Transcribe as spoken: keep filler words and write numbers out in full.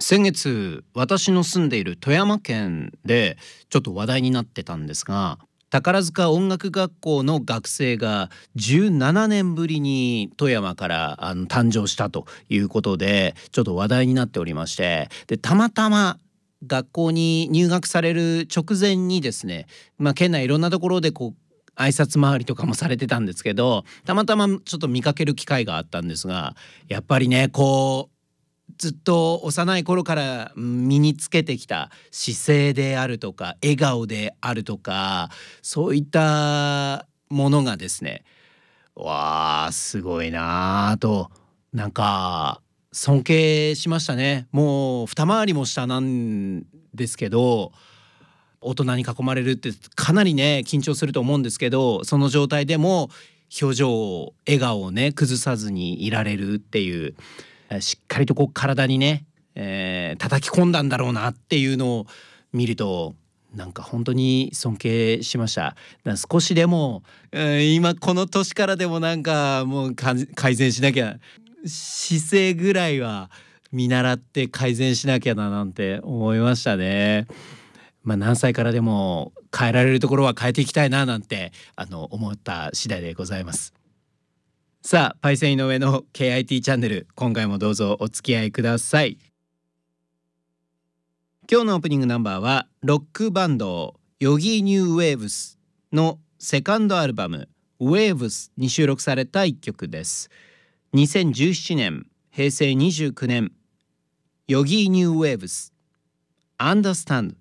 先月私の住んでいる富山県でちょっと話題になってたんですが、宝塚音楽学校の学生がじゅうななねんぶりに富山からあの誕生したということでちょっと話題になっておりまして、でたまたま学校に入学される直前にですね、まあ、県内いろんなところでこう挨拶回りとかもされてたんですけど、たまたまちょっと見かける機会があったんですが、やっぱりねこうずっと幼い頃から身につけてきた姿勢であるとか笑顔であるとか、そういったものがですね、わあすごいなあと、なんか尊敬しましたね。もう二回りも下なんですけど、大人に囲まれるってかなりね緊張すると思うんですけど、その状態でも表情を笑顔をね崩さずにいられるっていう、しっかりとこう体にね、えー叩き込んだんだろうなっていうのを見ると、なんか本当に尊敬しました。だから少しでも、えー今この年からでもなんかもうか改善しなきゃ、姿勢ぐらいは見習って改善しなきゃななんて思いましたね。まあ、何歳からでも変えられるところは変えていきたいななんてあの思った次第でございます。さあパイセン井上の ケーアイティー チャンネル、今回もどうぞお付き合いください。今日のオープニングナンバーはロックバンドヨギニューウェーブスのセカンドアルバムウェーブスに収録された一曲です。にせんじゅうななねんへいせいにじゅうきゅうねん、ヨギニューウェーブス Understand